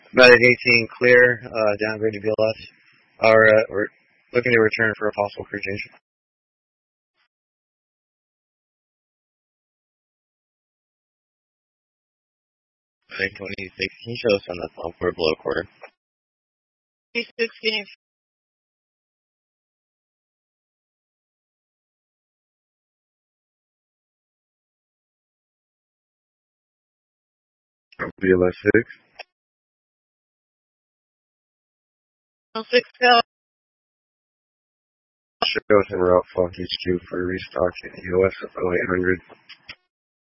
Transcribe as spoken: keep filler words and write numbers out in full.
Medic eighteen clear, uh, downgrade to B L S. Or, uh, we're looking to return for a possible crew change. Medic twenty-six, can you show us on the phone for below quarter? sixteen. B L S six. Oh, six go. Show us en route Fox H Q for restock at U S of oh eight hundred.